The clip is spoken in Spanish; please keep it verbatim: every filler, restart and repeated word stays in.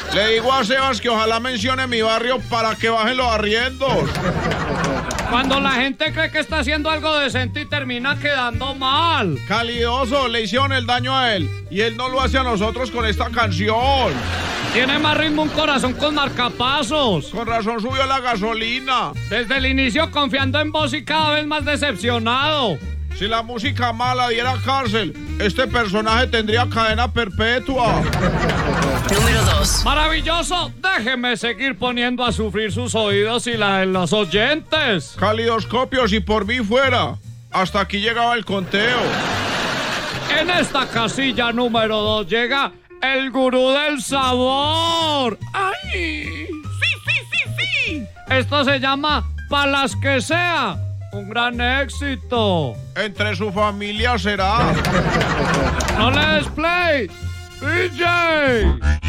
Le digo a Sebas que ojalá mencione mi barrio para que bajen los arriendos. Cuando la gente cree que está haciendo algo decente y termina quedando mal. Calidoso, le hicieron el daño a él y él no lo hace a nosotros con esta canción. Tiene más ritmo un corazón con marcapasos. Con razón subió la gasolina. Desde el inicio confiando en vos y cada vez más decepcionado. Si la música mala diera cárcel, este personaje tendría cadena perpetua. Número dos. Maravilloso, déjeme seguir poniendo a sufrir sus oídos y la de los oyentes. Calidoscopio, si por mí fuera. Hasta aquí llegaba el conteo. En esta casilla número dos llega el gurú del sabor. ¡Ay! Sí, sí, sí, sí. Esto se llama Pa' las que sea. Un gran éxito. Entre su familia será. No le des play, D J.